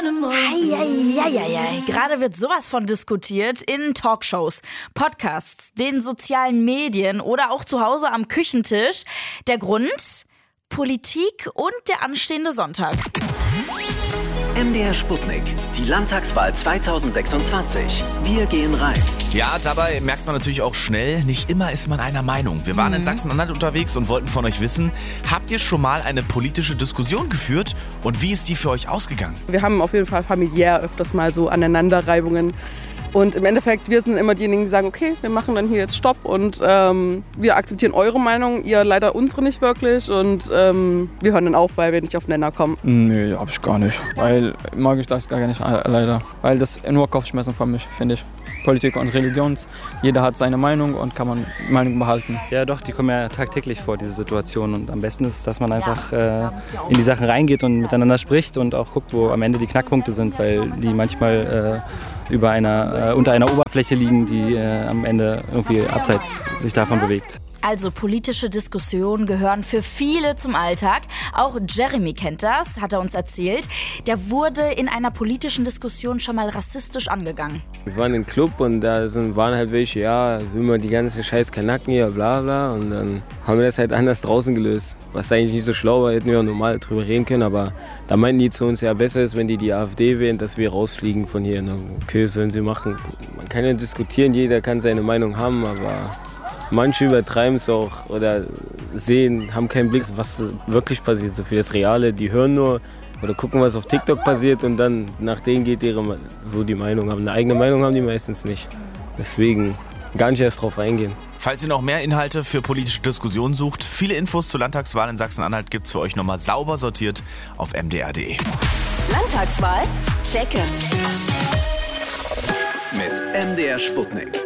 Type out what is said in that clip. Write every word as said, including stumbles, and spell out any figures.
Eieieiei. Gerade wird sowas von diskutiert in Talkshows, Podcasts, den sozialen Medien oder auch zu Hause am Küchentisch. Der Grund? Politik und der anstehende Sonntag. M D R Sputnik, die Landtagswahl zweitausendsechsundzwanzig. Wir gehen rein. Ja, dabei merkt man natürlich auch schnell, nicht immer ist man einer Meinung. Wir waren mhm. in Sachsen-Anhalt unterwegs und wollten von euch wissen, habt ihr schon mal eine politische Diskussion geführt und wie ist die für euch ausgegangen? Wir haben auf jeden Fall familiär öfters mal so Aneinanderreibungen. Und im Endeffekt, wir sind immer diejenigen, die sagen, okay, wir machen dann hier jetzt Stopp und ähm, wir akzeptieren eure Meinung, ihr leider unsere nicht wirklich und ähm, wir hören dann auf, weil wir nicht auf den Nenner kommen. Nee, hab ich gar nicht, weil mag ich das gar nicht, leider. Weil das nur Kopfschmerzen für mich, finde ich. Politik und Religion, jeder hat seine Meinung und kann man Meinung behalten. Ja doch, die kommen ja tagtäglich vor, diese Situation. Und am besten ist es, dass man einfach äh, in die Sachen reingeht und miteinander spricht und auch guckt, wo am Ende die Knackpunkte sind, weil die manchmal äh, über einer, äh, unter einer Oberfläche liegen, die äh, am Ende irgendwie abseits sich davon bewegt. Also politische Diskussionen gehören für viele zum Alltag. Auch Jeremy kennt das, hat er uns erzählt. Der wurde in einer politischen Diskussion schon mal rassistisch angegangen. Wir waren im Club und da sind, waren halt welche, ja, immer die ganzen scheiß Kanaken hier, bla bla. Und dann haben wir das halt anders draußen gelöst. Was eigentlich nicht so schlau war, hätten wir auch normal drüber reden können. Aber da meinten die zu uns, ja, besser ist, wenn die die AfD wählen, dass wir rausfliegen von hier. Okay, sollen sie machen. Man kann ja diskutieren, jeder kann seine Meinung haben, aber manche übertreiben es auch oder sehen, haben keinen Blick, was wirklich passiert, so für das Reale. Die hören nur oder gucken, was auf TikTok passiert und dann nach denen geht ihre so die Meinung haben. Eine eigene Meinung haben die meistens nicht. Deswegen gar nicht erst drauf eingehen. Falls ihr noch mehr Inhalte für politische Diskussionen sucht, viele Infos zur Landtagswahl in Sachsen-Anhalt gibt's für euch nochmal sauber sortiert auf m d r punkt d e. Landtagswahl checken. Mit M D R Sputnik.